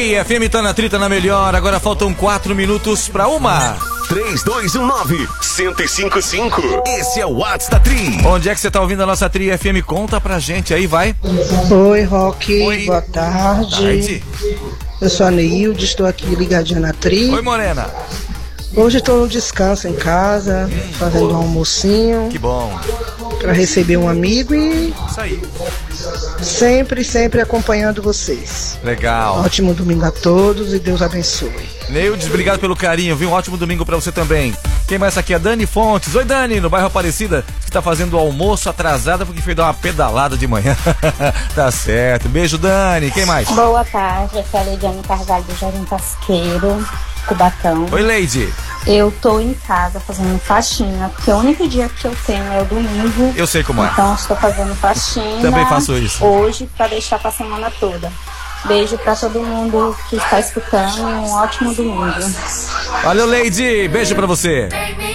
Tri FM tá na trita na melhor. Agora faltam 4 minutos pra 1. 3219-1055. Esse é o WhatsApp da Tri. Onde é que você tá ouvindo a nossa Tri FM? Conta pra gente aí, vai. Oi, Rock. Oi. Boa tarde. Eu sou a Neilde, estou aqui ligadinha na Tri. Oi, Morena. Hoje estou no descanso em casa, fazendo um almocinho. Que bom. Para receber um amigo e Isso aí. sempre acompanhando vocês. Legal. Ótimo domingo a todos e Deus abençoe. Neudes, obrigado pelo carinho, viu? Um ótimo domingo pra você também. Quem mais aqui? A Dani Fontes. Oi, Dani, no bairro Aparecida, que tá fazendo o almoço atrasada porque foi dar uma pedalada de manhã. Tá certo. Beijo, Dani. Quem mais? Boa tarde, aqui é a Leidiane Carvalho do Jardim Tasqueiro, Cubatão. Oi, Leide. Eu tô em casa fazendo faxina, porque o único dia que eu tenho é o domingo. Eu sei como é. Então estou fazendo faxina. Também faço isso. Hoje pra deixar pra semana toda. Beijo pra todo mundo que está escutando e um ótimo domingo. Valeu, Leide. Beijo pra você.